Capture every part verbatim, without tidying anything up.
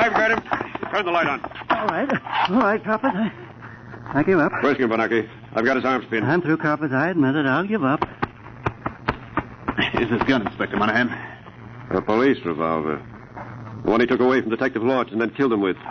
I've got him. Turn the light on. All right. All right, Coppers. I, I give up. Frisk him, Benaki. I've got his arms pinned. I'm through, Coppers. I admit it. I'll give up. Here's his gun, Inspector Monahan. A police revolver. The one he took away from Detective Lodge and then killed him with.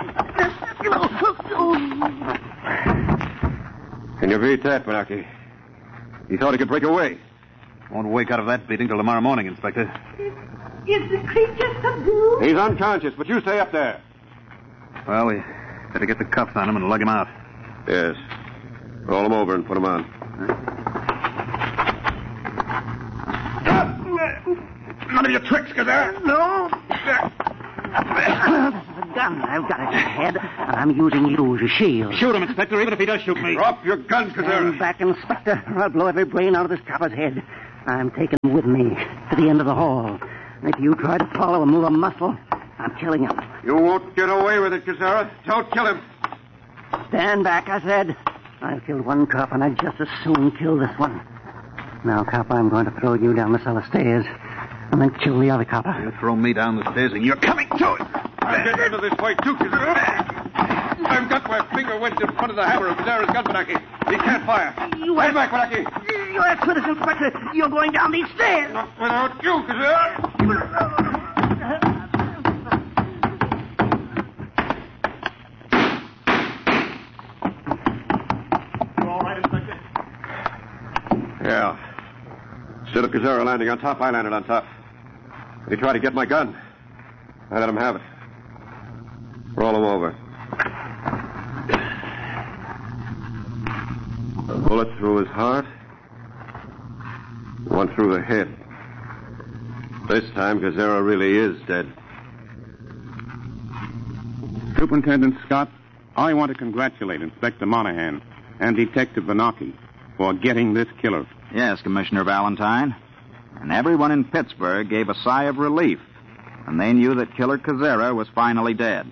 Can you beat that, Benaki? He thought he could break away. Won't wake out of that beating till tomorrow morning, Inspector. Is the creature subdued? He's unconscious, but you stay up there. Well, we better get the cuffs on him and lug him out. Yes. Roll him over and put him on. None of your tricks, Kazar. No. This is a gun. I've got it in the head, and I'm using you as a shield. Shoot him, Inspector, even if he does shoot me. Drop your gun, Kazar. Stand back, Inspector, or I'll blow every brain out of this copper's head. I'm taking him with me to the end of the hall. And if you try to follow or move a muscle, I'm killing him. You won't get away with it, Kazara. Don't kill him. Stand back, I said. I've killed one cop, and I'd just as soon kill this one. Now, cop, I'm going to throw you down the cellar stairs and then kill the other copper. You throw me down the stairs and you're coming to it. I'm getting into this fight, too, Kazara. I've got my finger wedged in front of the hammer of Kazara's gun, Benaki. He can't fire. You Stand back, Benaki. You're a Twitters, Inspector. You're going down these stairs. Not without you, Kazara. Yeah. Instead of Kazara landing on top, I landed on top. He tried to get my gun. I let him have it. Roll him over. A bullet through his heart. One through the head. This time, Kazara really is dead. Superintendent Scott, I want to congratulate Inspector Monahan and Detective Benaki for getting this killer. Yes, Commissioner Valentine. And everyone in Pittsburgh gave a sigh of relief when they knew that Killer Kazara was finally dead.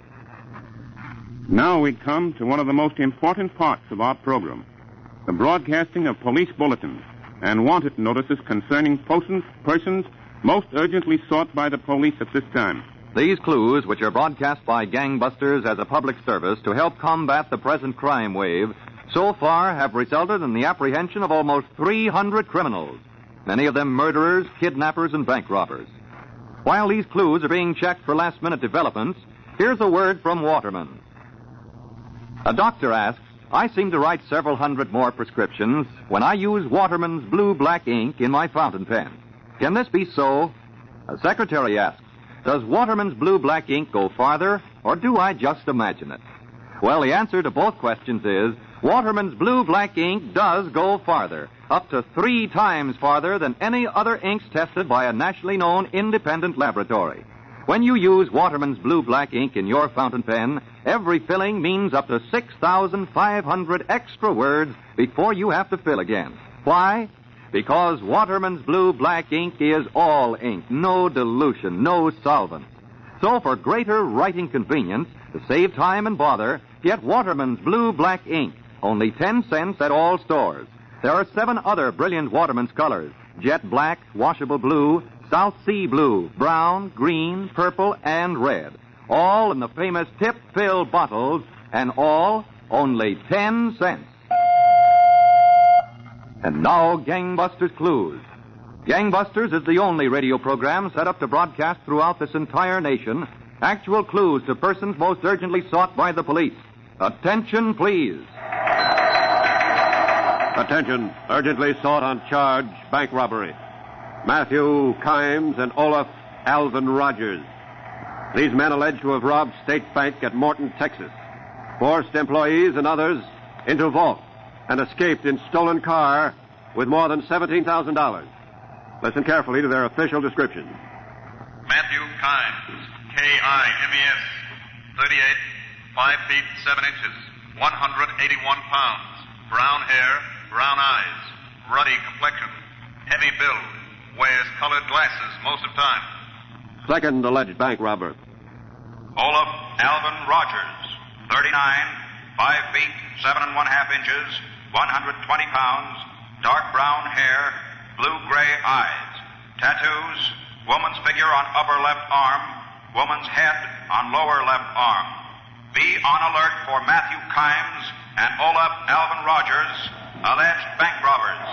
Now we come to one of the most important parts of our program, the broadcasting of police bulletins and wanted notices concerning persons, persons most urgently sought by the police at this time. These clues, which are broadcast by gangbusters as a public service to help combat the present crime wave, so far have resulted in the apprehension of almost three hundred criminals, many of them murderers, kidnappers, and bank robbers. While these clues are being checked for last-minute developments, here's a word from Waterman. A doctor asks, I seem to write several hundred more prescriptions when I use Waterman's blue-black ink in my fountain pen. Can this be so? A secretary asks, does Waterman's blue-black ink go farther, or do I just imagine it? Well, the answer to both questions is Waterman's blue-black ink does go farther, up to three times farther than any other inks tested by a nationally known independent laboratory. When you use Waterman's blue-black ink in your fountain pen, every filling means up to six thousand five hundred extra words before you have to fill again. Why? Because Waterman's blue-black ink is all ink, no dilution, no solvent. So for greater writing convenience, to save time and bother, get Waterman's blue-black ink, only ten cents at all stores. There are seven other brilliant Waterman's colors: jet black, washable blue, South Sea blue, brown, green, purple, and red. All in the famous tip-filled bottles, and all only ten cents. And now, Gangbusters Clues. Gangbusters is the only radio program set up to broadcast throughout this entire nation actual clues to persons most urgently sought by the police. Attention, please. Attention. Urgently sought on charge bank robbery. Matthew Kimes and Olaf Alvin Rogers. These men alleged to have robbed State Bank at Morton, Texas, forced employees and others into vault, and escaped in stolen car with more than seventeen thousand dollars. Listen carefully to their official description. Matthew Kimes, K I M E S, thirty-eight, five feet, seven inches, one hundred eighty-one pounds, brown hair, brown eyes, ruddy complexion, heavy build, wears colored glasses most of the time. Second alleged bank robber. Olaf Alvin Rogers, thirty-nine, five feet, seven and one half inches, one hundred twenty pounds, dark brown hair, blue-gray eyes, tattoos, woman's figure on upper left arm, woman's head on lower left arm. Be on alert for Matthew Kimes and Olaf Alvin Rogers, alleged bank robbers.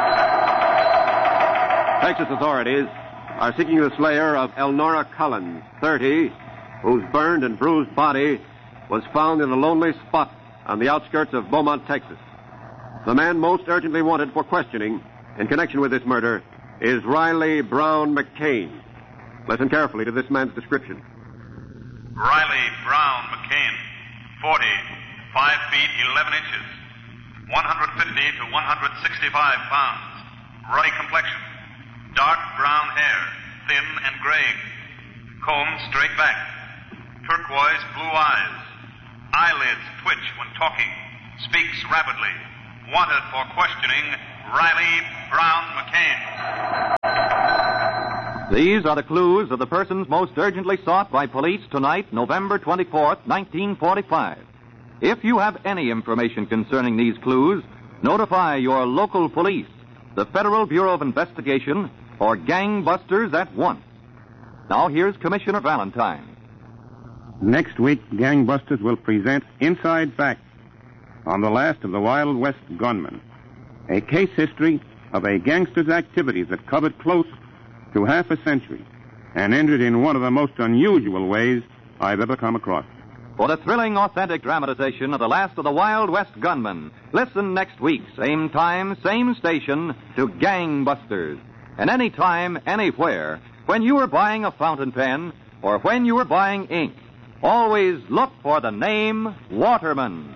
Texas authorities are seeking the slayer of Elnora Collins, thirty, whose burned and bruised body was found in a lonely spot on the outskirts of Beaumont, Texas. The man most urgently wanted for questioning in connection with this murder is Riley Brown McCain. Listen carefully to this man's description. Riley Brown McCain, forty, five feet, eleven inches, one hundred fifty to one hundred sixty-five pounds, ruddy complexion, dark brown hair, thin and gray, combed straight back, turquoise blue eyes, eyelids twitch when talking, speaks rapidly, wanted for questioning Riley Brown McCain. These are the clues of the persons most urgently sought by police tonight, November twenty-fourth, nineteen forty-five. If you have any information concerning these clues, notify your local police, the Federal Bureau of Investigation, or gangbusters at once. Now here's Commissioner Valentine. Next week, gangbusters will present Inside Facts on the last of the Wild West gunmen, a case history of a gangster's activities that covered close to half a century and ended in one of the most unusual ways I've ever come across. For the thrilling, authentic dramatization of the last of the Wild West gunmen, listen next week, same time, same station, to Gangbusters. And any time, anywhere, when you are buying a fountain pen or when you are buying ink, always look for the name Waterman.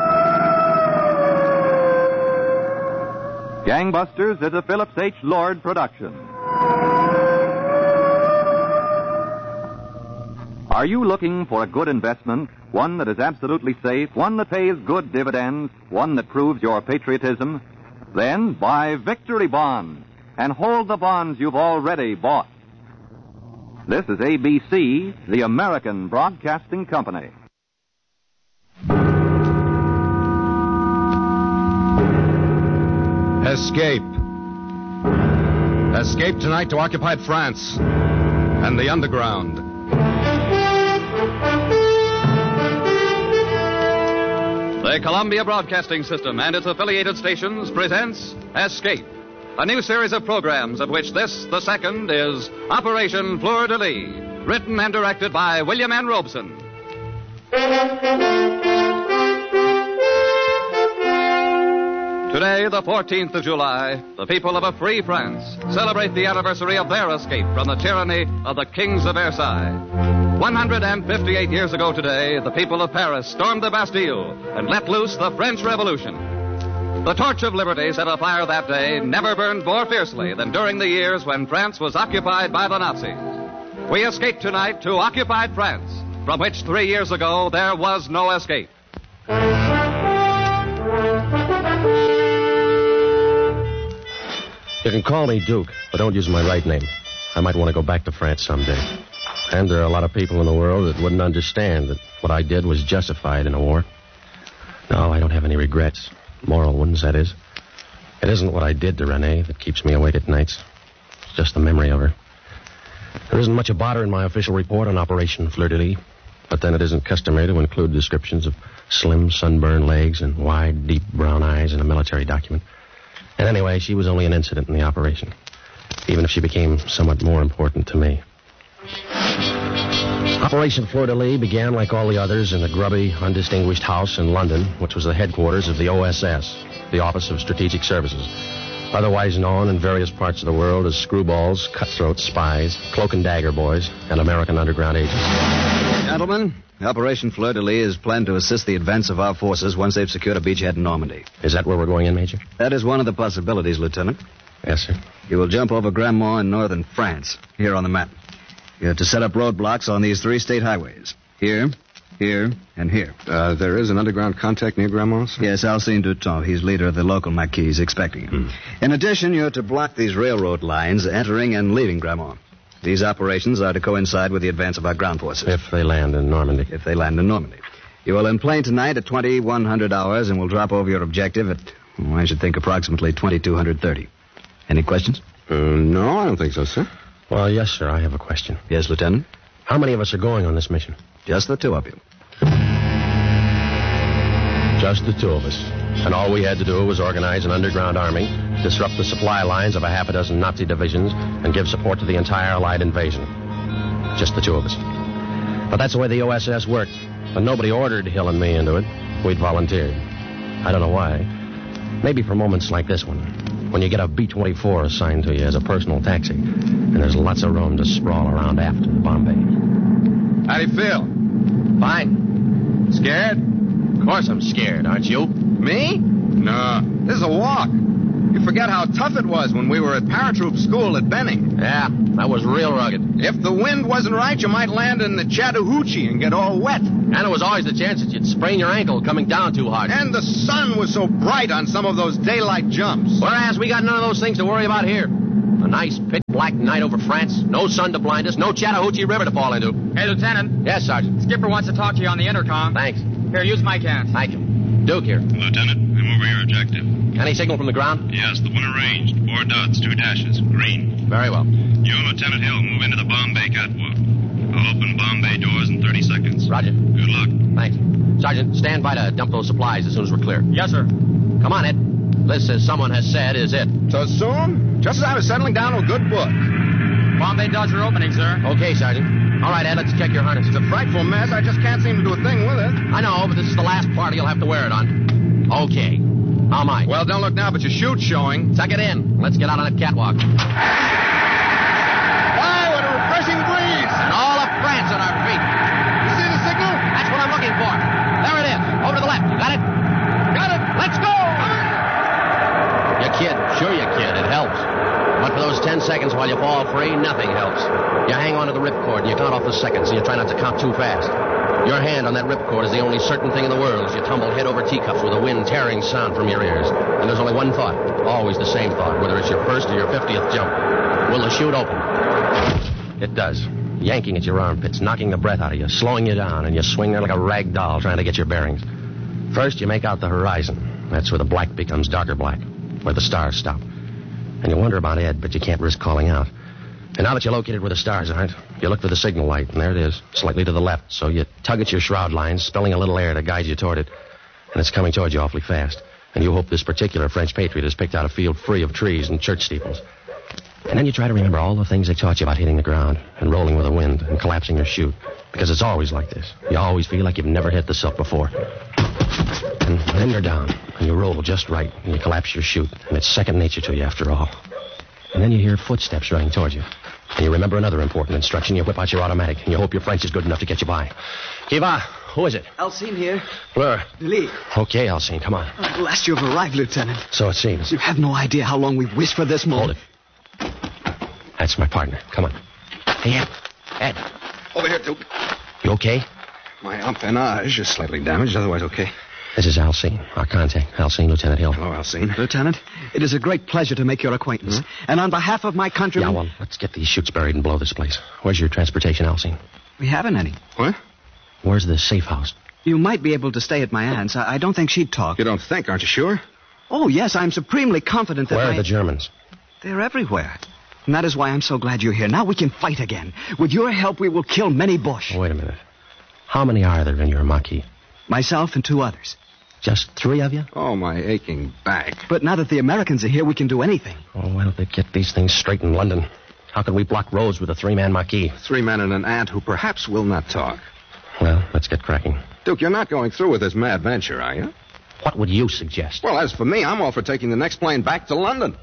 Gangbusters is a Phillips H. Lord production. Are you looking for a good investment, one that is absolutely safe, one that pays good dividends, one that proves your patriotism? Then buy Victory Bonds and hold the bonds you've already bought. This is A B C, the American Broadcasting Company. Escape. Escape tonight to occupied France and the underground. The Columbia Broadcasting System and its affiliated stations presents Escape, a new series of programs of which this, the second, is Operation Fleur de Lis, written and directed by William N. Robeson. Today, the fourteenth of July, the people of a free France celebrate the anniversary of their escape from the tyranny of the kings of Versailles. one hundred fifty-eight years ago today, the people of Paris stormed the Bastille and let loose the French Revolution. The torch of liberty set afire that day never burned more fiercely than during the years when France was occupied by the Nazis. We escape tonight to occupied France, from which three years ago there was no escape. You can call me Duke, but don't use my right name. I might want to go back to France someday. And there are a lot of people in the world that wouldn't understand that what I did was justified in a war. No, I don't have any regrets. Moral ones, that is. It isn't what I did to Renee that keeps me awake at nights. It's just the memory of her. There isn't much of bother in my official report on Operation Fleur de Lis, but then it isn't customary to include descriptions of slim, sunburned legs and wide, deep brown eyes in a military document. And anyway, she was only an incident in the operation, even if she became somewhat more important to me. Operation Fleur de Lis began, like all the others, in a grubby, undistinguished house in London, which was the headquarters of the O S S, the Office of Strategic Services, otherwise known in various parts of the world as screwballs, cutthroats, spies, cloak and dagger boys, and American underground agents. Gentlemen, Operation Fleur de Lis is planned to assist the advance of our forces once they've secured a beachhead in Normandy. Is that where we're going in, Major? That is one of the possibilities, Lieutenant. Yes, sir. You will jump over Grandmont in northern France, here on the map. You have to set up roadblocks on these three state highways. Here, here, and here. Uh, there is an underground contact near Grandmont, sir? Yes, Alcine Dutton. He's leader of the local Maquis. He's expecting him. Hmm. In addition, you're to block these railroad lines entering and leaving Grandmont. These operations are to coincide with the advance of our ground forces. If they land in Normandy. If they land in Normandy. You will enplane tonight at twenty-one hundred hours and will drop over your objective at, oh, I should think, approximately twenty-two thirty. Any questions? Uh, no, I don't think so, sir. Well, yes, sir. I have a question. Yes, Lieutenant? How many of us are going on this mission? Just the two of you. Just the two of us. And all we had to do was organize an underground army, disrupt the supply lines of a half a dozen Nazi divisions, and give support to the entire Allied invasion. Just the two of us. But that's the way the O S S worked. But nobody ordered Hill and me into it. We'd volunteered. I don't know why. Maybe for moments like this one, when you get a B twenty-four assigned to you as a personal taxi, and there's lots of room to sprawl around aft in Bombay. How do you feel? Fine. Scared? Of course I'm scared, aren't you? Me? No. This is a walk. You forget how tough it was when we were at paratroop school at Benning. Yeah, that was real rugged. If the wind wasn't right, you might land in the Chattahoochee and get all wet. And there was always the chance that you'd sprain your ankle coming down too hard. And the sun was so bright on some of those daylight jumps. Whereas we got none of those things to worry about here. A nice pitch-black night over France, no sun to blind us, no Chattahoochee River to fall into. Hey, Lieutenant. Yes, Sergeant. Skipper wants to talk to you on the intercom. Thanks. Here, use my can. Thank you. Duke here. Lieutenant, I'm over your objective. Any signal from the ground? Yes, the one arranged. Four dots, two dashes, green. Very well. You, Lieutenant Hill, move into the Bombay catwalk. I'll open Bombay doors in thirty seconds. Roger. Good luck. Thanks. Sergeant, stand by to dump those supplies as soon as we're clear. Yes, sir. Come on, Ed. This, as someone has said, is it. So soon? Just as I was settling down to a good book. Bombay doors are opening, sir. Okay, Sergeant. All right, Ed, let's check your harness. It's a frightful mess. I just can't seem to do a thing with it. I know, but this is the last party you'll have to wear it on. Okay. How am I? Well, don't look now, but your chute's showing. Suck it in. Let's get out on that catwalk. Wow, what a refreshing breeze. And all of France on our feet. You see the signal? That's what I'm looking for. There it is. Over to the left. You got it? Got it. Let's go! You kid. Sure you kid. It helps. But for those ten seconds while you fall free, nothing helps. You hang on to the ripcord and you count off the seconds and you try not to count too fast. Your hand on that ripcord is the only certain thing in the world as you tumble head over teacups with the wind tearing sound from your ears. And there's only one thought, always the same thought, whether it's your first or your fiftieth jump. Will the chute open? It does. Yanking at your armpits, knocking the breath out of you, slowing you down, and you swing there like a rag doll trying to get your bearings. First, you make out the horizon. That's where the black becomes darker black, where the stars stop. And you wonder about Ed, but you can't risk calling out. And now that you're located where the stars aren't, you look for the signal light, and there it is, slightly to the left. So you tug at your shroud lines, spilling a little air to guide you toward it. And it's coming toward you awfully fast. And you hope this particular French patriot has picked out a field free of trees and church steeples. And then you try to remember all the things they taught you about hitting the ground and rolling with the wind and collapsing your chute. Because it's always like this. You always feel like you've never hit the silk before. And then you're down, and you roll just right, and you collapse your chute. And it's second nature to you after all. And then you hear footsteps running toward you. And you remember another important instruction. You whip out your automatic, and you hope your French is good enough to get you by. Qui va? Who is it? Alcine here. Fleur. Lee. Okay, Alcine, come on. At last you have arrived, Lieutenant. So it seems. You have no idea how long we've wished for this moment. Hold it. That's my partner. Come on. Hey, Ed. Ed. Over here, Duke. You okay? My empennage is slightly damaged, otherwise okay. This is Alcine, our contact. Alcine, Lieutenant Hill. Hello, Alcine. Lieutenant, it is a great pleasure to make your acquaintance. Mm-hmm. And on behalf of my countrymen... Yeah, well, let's get these chutes buried and blow this place. Where's your transportation, Alcine? We haven't any. What? Where's the safe house? You might be able to stay at my aunt's. I, I don't think she'd talk. You don't think, aren't you sure? Oh, yes, I'm supremely confident that Where my... are the Germans? They're everywhere. And that is why I'm so glad you're here. Now we can fight again. With your help, we will kill many Boche. Oh, wait a minute. How many are there in your Maquis? Myself and two others. Just three of you? Oh, my aching back. But now that the Americans are here, we can do anything. Oh, why don't they get these things straight in London? How can we block roads with a three-man Maquis? Three men and an aunt who perhaps will not talk. Well, let's get cracking. Duke, you're not going through with this mad venture, are you? What would you suggest? Well, as for me, I'm all for taking the next plane back to London.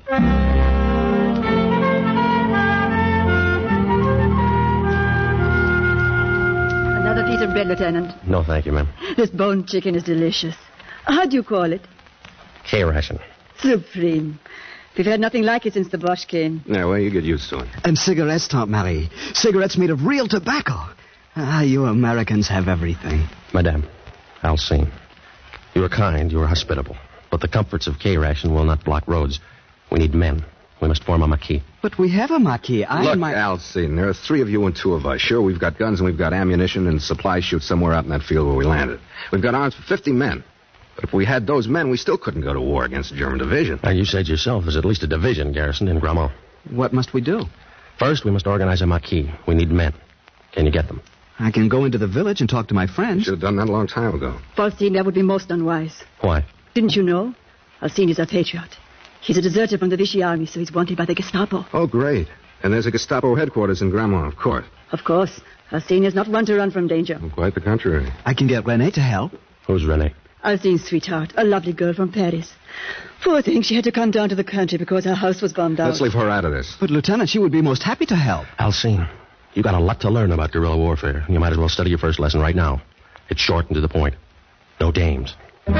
Another piece of bread, Lieutenant. No, thank you, ma'am. This bone chicken is delicious. How do you call it? K-ration. Supreme. We've had nothing like it since the Boche came. Yeah, well, you get used to it. And cigarettes, Tante Marie. Cigarettes made of real tobacco. Ah, you Americans have everything. Madame, Alcine, you are kind, you are hospitable. But the comforts of K-ration will not block roads. We need men. We must form a Maquis. But we have a Maquis. I Look, and my... Alcine, there are three of you and two of us. Sure, we've got guns and we've got ammunition and supply chutes somewhere out in that field where we landed. We've got arms for fifty men. But if we had those men, we still couldn't go to war against a German division. Now, you said yourself there's at least a division garrisoned in Grammont. What must we do? First, we must organize a Maquis. We need men. Can you get them? I can go into the village and talk to my friends. Should have done that a long time ago. Faustine, that would be most unwise. Why? Didn't you know? Alcine is a patriot. He's a deserter from the Vichy army, so he's wanted by the Gestapo. Oh, great. And there's a Gestapo headquarters in Grammont, of course. Of course. Alcine is not one to run from danger. Well, quite the contrary. I can get Renee to help. Who's Renee? Alcine's sweetheart, a lovely girl from Paris. Poor thing, she had to come down to the country because her house was bombed out. Let's leave her out of this. But, Lieutenant, she would be most happy to help. Alcine, you got a lot to learn about guerrilla warfare. You might as well study your first lesson right now. It's short and to the point. No dames.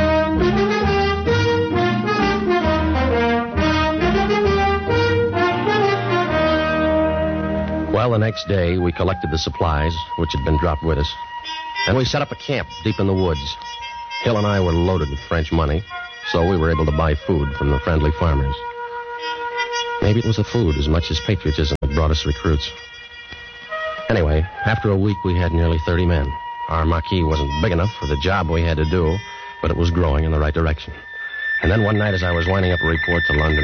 Well, the next day, we collected the supplies, which had been dropped with us. And we set up a camp deep in the woods. Hill and I were loaded with French money, so we were able to buy food from the friendly farmers. Maybe it was the food as much as patriotism that brought us recruits. Anyway, after a week, we had nearly thirty men. Our Maquis wasn't big enough for the job we had to do, but it was growing in the right direction. And then one night, as I was winding up a report to London...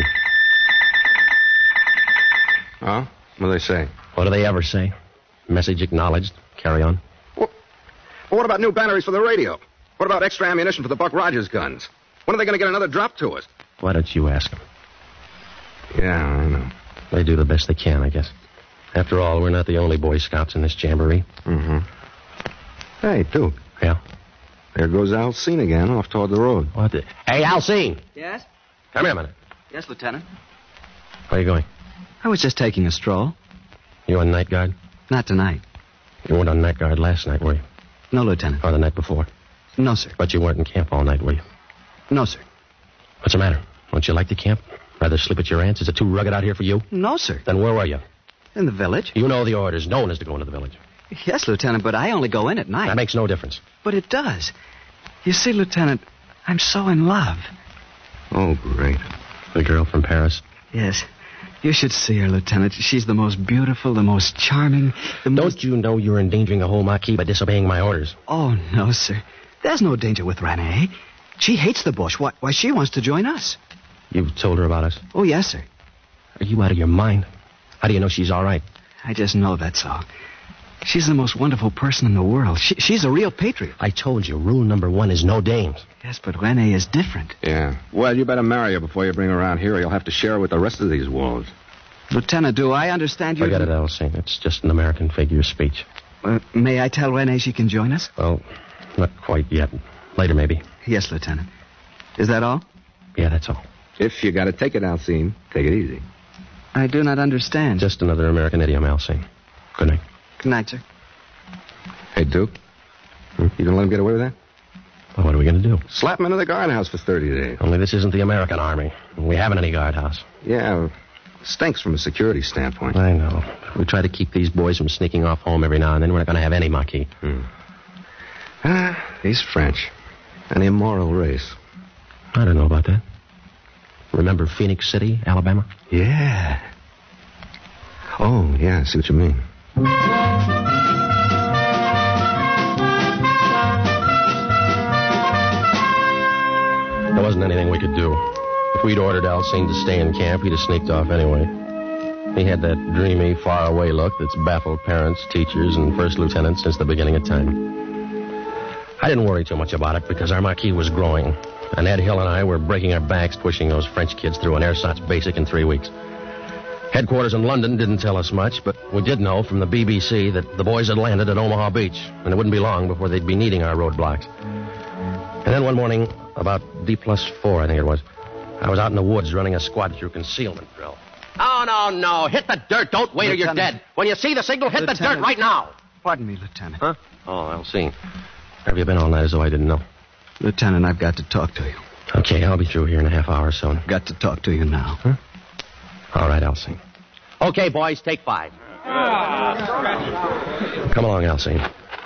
Oh? What do they say? What do they ever say? Message acknowledged. Carry on. Well, what about new batteries for the radio? What about extra ammunition for the Buck Rogers guns? When are they going to get another drop to us? Why don't you ask them? Yeah, I know. They do the best they can, I guess. After all, we're not the only Boy Scouts in this jamboree. Mm-hmm. Hey, Duke. Yeah? There goes Alcine again, off toward the road. What the... Hey, Alcine! Yes? Come here a minute. Yes, Lieutenant. Where are you going? I was just taking a stroll. You on night guard? Not tonight. You weren't on night guard last night, were you? No, Lieutenant. Or the night before? No, sir. But you weren't in camp all night, were you? No, sir. What's the matter? Don't you like the camp? Rather sleep at your aunt's? Is it too rugged out here for you? No, sir. Then where were you? In the village. You know the orders. No one is to go into the village. Yes, Lieutenant, but I only go in at night. That makes no difference. But it does. You see, Lieutenant, I'm so in love. Oh, great. The girl from Paris? Yes. You should see her, Lieutenant. She's the most beautiful, the most charming, the Don't most... you know you're endangering the whole Maquis by disobeying my orders? Oh, no, sir. There's no danger with Renee. She hates the bush. Why, why, she wants to join us. You've told her about us? Oh, yes, sir. Are you out of your mind? How do you know she's all right? I just know that's all. She's the most wonderful person in the world. She, she's a real patriot. I told you, rule number one is no dames. Yes, but Renee is different. Yeah. Well, you better marry her before you bring her around here, or you'll have to share her with the rest of these wolves. Lieutenant, do I understand you? Forget it, Alcine. It's just an American figure of speech. Uh, may I tell Renee she can join us? Well, not quite yet. Later, maybe. Yes, Lieutenant. Is that all? Yeah, that's all. If you got to take it, Alcine, take it easy. I do not understand. Just another American idiom, Alcine. Good night. Good night, sir. Hey, Duke. Hmm? You gonna let him get away with that? Well, what are we going to do? Slap him into the guardhouse for thirty days. Only this isn't the American Army. We haven't any guardhouse. Yeah, stinks from a security standpoint. I know. We try to keep these boys from sneaking off home every now and then. We're not going to have any Maquis. Hmm. Ah, he's French. An immoral race. I don't know about that. Remember Phoenix City, Alabama? Yeah. Oh, yeah, I see what you mean. There wasn't anything we could do. If we'd ordered Alcine to stay in camp, he'd have sneaked off anyway. He had that dreamy, faraway look that's baffled parents, teachers, and first lieutenants since the beginning of time. I didn't worry too much about it because our Maquis was growing, and Ed Hill and I were breaking our backs pushing those French kids through an ersatz basic in three weeks. Headquarters in London didn't tell us much, but we did know from the B B C that the boys had landed at Omaha Beach, and it wouldn't be long before they'd be needing our roadblocks. And then one morning, about D plus four, I think it was, I was out in the woods running a squad through concealment drill. Oh, no, no. Hit the dirt. Don't wait or you're dead. When you see the signal, hit Lieutenant. the dirt right now. Pardon me, Lieutenant. Huh? Oh, I'll see. Where have you been all night as though I didn't know? Lieutenant, I've got to talk to you. Okay, I'll be through here in a half hour or so. I've got to talk to you now. Huh? All right, Alcine. Okay, boys, take five. Come along, Alcine.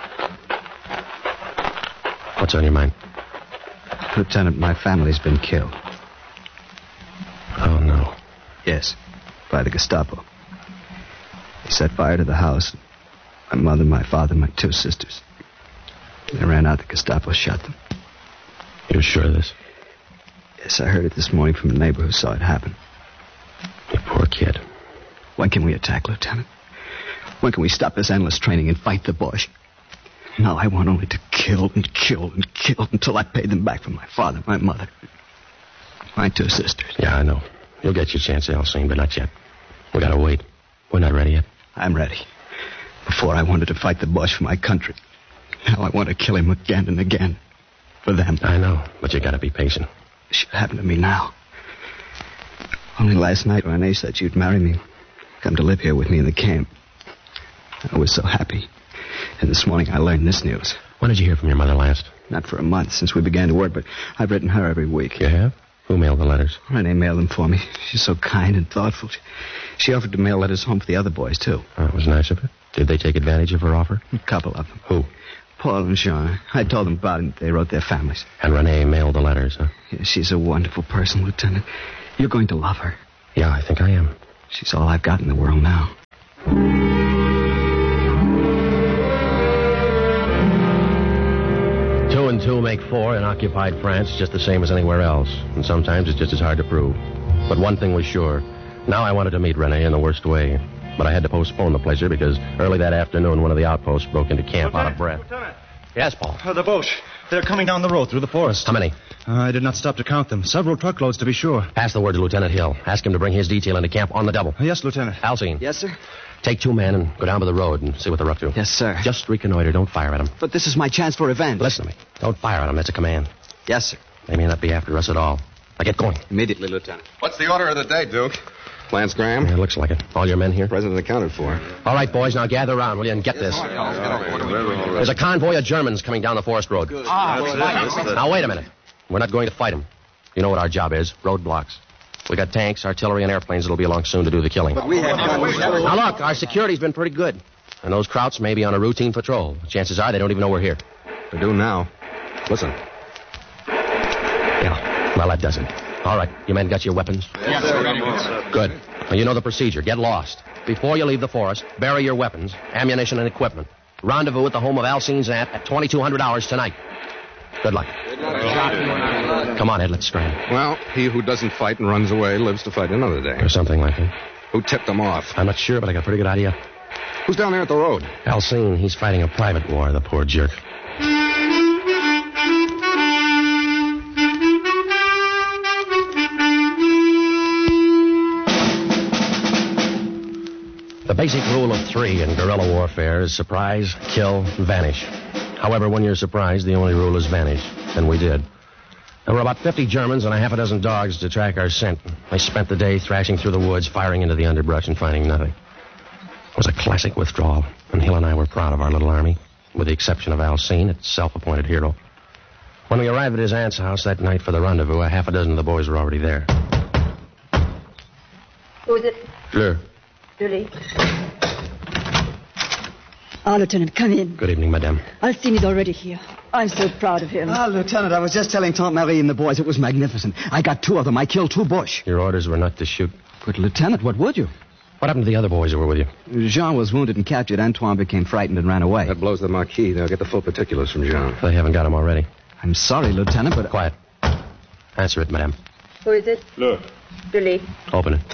What's on your mind? Lieutenant, my family's been killed. Oh, no. Yes, by the Gestapo. They set fire to the house. My mother, my father, my two sisters. They ran out. The Gestapo shot them. You're sure of this? Yes, I heard it this morning from a neighbor who saw it happen. You poor kid. When can we attack, Lieutenant? When can we stop this endless training and fight the Boche? Now I want only to kill and kill and kill until I pay them back for my father, my mother, my two sisters. Yeah, I know. You'll get your chance, Alcine, but not yet. We gotta wait. We're not ready yet. I'm ready. Before I wanted to fight the Boche for my country. Now I want to kill him again and again. For them. I know, but you gotta be patient. It should happen to me now. Only last night Renee said you'd marry me. Come to live here with me in the camp. I was so happy. And this morning I learned this news. When did you hear from your mother last? Not for a month since we began to work, but I've written her every week. You have? Who mailed the letters? Renee mailed them for me. She's so kind and thoughtful. She, she offered to mail letters home for the other boys, too. Oh, that was nice of her. Did they take advantage of her offer? A couple of them. Who? Paul and Jean. I told them about it, and they wrote their families. And Renee mailed the letters, huh? Yeah, she's a wonderful person, Lieutenant. You're going to love her. Yeah, I think I am. She's all I've got in the world now. Two and two make four in occupied France, just the same as anywhere else. And sometimes it's just as hard to prove. But one thing was sure. Now I wanted to meet Renee in the worst way. But I had to postpone the pleasure because early that afternoon one of the outposts broke into camp Lieutenant, out of breath. Lieutenant. Yes, Paul. Uh, the Boche. They're coming down the road through the forest. How many? Uh, I did not stop to count them. Several truckloads, to be sure. Pass the word to Lieutenant Hill. Ask him to bring his detail into camp on the double. Uh, yes, Lieutenant. Alcine. Yes, sir? Take two men and go down to the road and see what they're up to. Yes, sir. Just reconnoiter. Don't fire at them. But this is my chance for revenge. Listen to me. Don't fire at them. That's a command. Yes, sir. They may not be after us at all. Now get going. Immediately, Lieutenant. What's the order of the day, Duke? Lance Graham? Yeah, it looks like it. All your men here? President accounted for. All right, boys, now gather around, will you, and get this. There's a convoy of Germans coming down the forest road. Now, wait a minute. We're not going to fight them. You know what our job is. Roadblocks. We got tanks, artillery, and airplanes that'll be along soon to do the killing. But we have guns. Now, look, our security's been pretty good. And those Krauts may be on a routine patrol. Chances are they don't even know we're here. They do now. Listen. Yeah, well, that does it. All right, you men got your weapons? Yes, sir. Good. Now, you know the procedure. Get lost. Before you leave the forest, bury your weapons, ammunition, and equipment. Rendezvous at the home of Alcine's aunt at twenty-two hundred hours tonight. Good luck. Come on, Ed, let's scram. Well, he who doesn't fight and runs away lives to fight another day. Or something like that. Who tipped them off? I'm not sure, but I got a pretty good idea. Who's down there at the road? Alcine. He's fighting a private war, the poor jerk. The basic rule of three in guerrilla warfare is surprise, kill, vanish. However, when you're surprised, the only rule is vanish. And we did. There were about fifty Germans and a half a dozen dogs to track our scent. I spent the day thrashing through the woods, firing into the underbrush, and finding nothing. It was a classic withdrawal, and Hill and I were proud of our little army, with the exception of Alcine, its self-appointed hero. When we arrived at his aunt's house that night for the rendezvous, a half a dozen of the boys were already there. Who is it? Fleur. Julie. Ah, Lieutenant, come in. Good evening, madame. Alcine is already here. I'm so proud of him. Ah, Lieutenant, I was just telling Tante Marie and the boys it was magnificent. I got two of them. I killed two Boche. Your orders were not to shoot. But, Lieutenant, what would you? What happened to the other boys who were with you? Jean was wounded and captured. Antoine became frightened and ran away. That blows the Marquis. They'll get the full particulars from Jean. They haven't got him already. I'm sorry, Lieutenant, but... Quiet. Answer it, madame. Who is it? Look. Julie. Open it.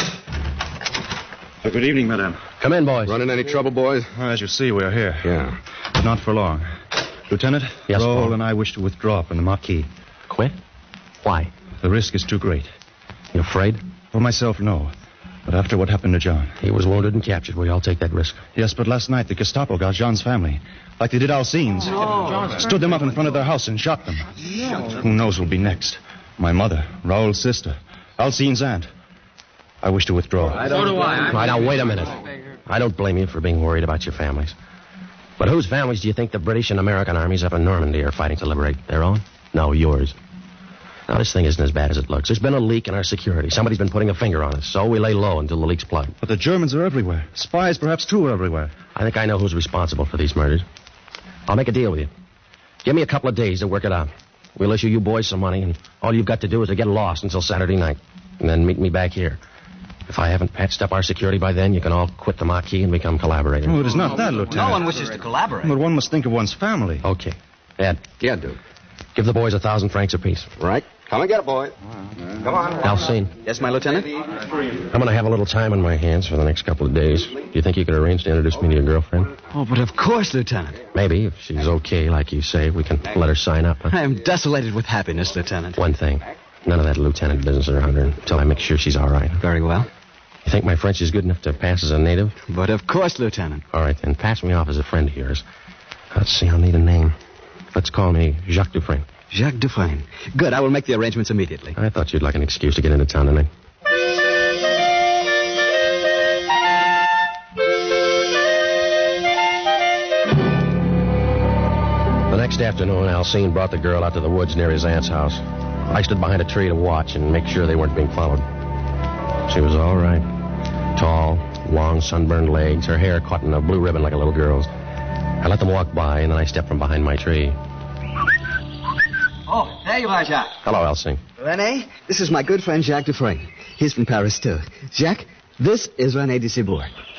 Uh, good evening, madame. Come in, boys. Running any trouble, boys? Well, as you see, we are here. Yeah. But not for long. Lieutenant, Yes, Raoul Paul. and I wish to withdraw from the Marquis. Quit? Why? The risk is too great. You afraid? For myself, no. But after what happened to John. He was wounded and captured. We all take that risk. Yes, but last night the Gestapo got John's family. Like they did Alcine's. Stood them up in front of their house and shot them. Who knows what'll be next? My mother, Raoul's sister, Alcine's aunt. I wish to withdraw. So do I. All right, now, wait a minute. I don't blame you for being worried about your families. But whose families do you think the British and American armies up in Normandy are fighting to liberate? Their own? No, yours. Now, this thing isn't as bad as it looks. There's been a leak in our security. Somebody's been putting a finger on us, so we lay low until the leak's plugged. But the Germans are everywhere. Spies, perhaps, too, are everywhere. I think I know who's responsible for these murders. I'll make a deal with you. Give me a couple of days to work it out. We'll issue you boys some money, and all you've got to do is to get lost until Saturday night, and then meet me back here. If I haven't patched up our security by then, you can all quit the Marquis and become collaborators. Oh, it is not that, Lieutenant. No one wishes to collaborate. But one must think of one's family. Okay. Ed. Yeah, Duke. Give the boys a thousand francs apiece. Right. Come and get it, boy. Come on. Alcine. Yes, my lieutenant? I'm going to have a little time on my hands for the next couple of days. Do you think you could arrange to introduce me to your girlfriend? Oh, but of course, Lieutenant. Maybe, if she's okay, like you say, we can let her sign up. Huh? I am desolated with happiness, Lieutenant. One thing. None of that lieutenant business around her until I make sure she's all right. Very well. You think my French is good enough to pass as a native? But of course, Lieutenant. All right, then. Pass me off as a friend of yours. Let's see, I'll need a name. Let's call me Jacques Dufresne. Jacques Dufresne. Good, I will make the arrangements immediately. I thought you'd like an excuse to get into town tonight. The next afternoon, Alcine brought the girl out to the woods near his aunt's house. I stood behind a tree to watch and make sure they weren't being followed. She was all right. Tall, long, sunburned legs, her hair caught in a blue ribbon like a little girl's. I let them walk by, and then I stepped from behind my tree. Oh, there you are, Jacques. Hello, Elsie. René, this is my good friend Jacques Dufresne. He's from Paris, too. Jacques, this is René de Cibourg.